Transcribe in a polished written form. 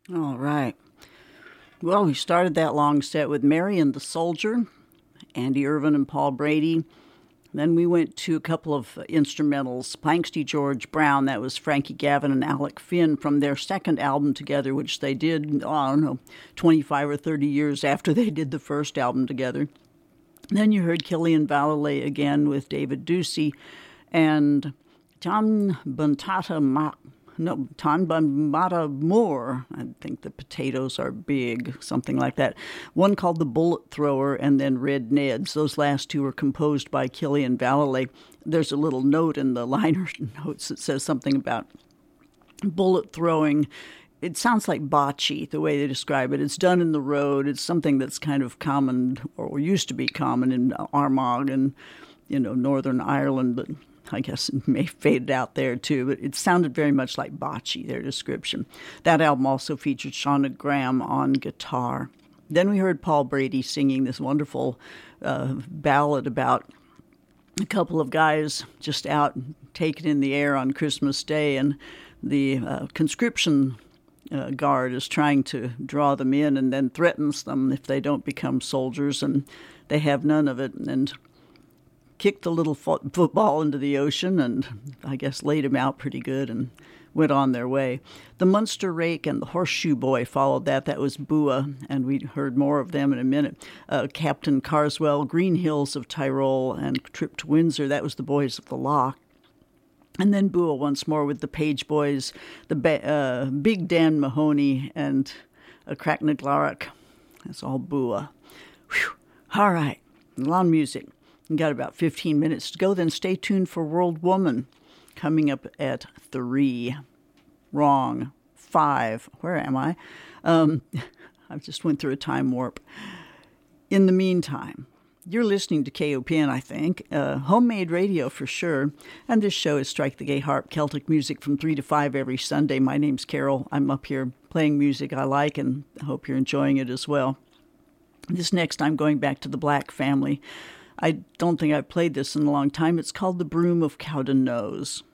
All right. Well, we started that long set with Mary and the Soldier, Andy Irvin and Paul Brady. Then we went to a couple of instrumentals. Planxty George Brown, that was Frankie Gavin and Alec Finn from their second album together, which they did, I don't know, 25 or 30 years after they did the first album together. Then you heard Killian Vallely again with David Ducey and Tanbata Moore. I think the potatoes are big, something like that. One called The Bullet Thrower and then Red Neds. Those last two were composed by Killian Vallely. There's a little note in the liner notes that says something about bullet throwing. It sounds like bocce, the way they describe it. It's done in the road. It's something that's kind of common, or used to be common in Armagh and, Northern Ireland, but I guess it may fade out there too. But it sounded very much like bocce, their description. That album also featured Shauna Graham on guitar. Then we heard Paul Brady singing this wonderful ballad about a couple of guys just out taking in the air on Christmas Day, and the conscription guard is trying to draw them in and then threatens them if they don't become soldiers, and they have none of it, and kicked the little football into the ocean and I guess laid him out pretty good and went on their way. The Munster Rake and the Horseshoe Boy followed that. That was Bua, and we heard more of them in a minute. Captain Carswell, Green Hills of Tyrol, and Trip to Windsor. That was the Boys of the Loch. And then Bua once more with the Page Boys, the Big Dan Mahoney, and Cracknaglarach. That's all Bua. Whew. All right, a lot of music. We've got about 15 minutes to go. Then stay tuned for World Woman coming up at 3. Wrong. 5. Where am I? I just went through a time warp. In the meantime, you're listening to KOPN, I think. Homemade radio for sure. And this show is Strike the Gay Harp, Celtic music from 3 to 5 every Sunday. My name's Carol. I'm up here playing music I like, and I hope you're enjoying it as well. This next, I'm going back to the Black Family. I don't think I've played this in a long time. It's called The Broom of Cowden Knows.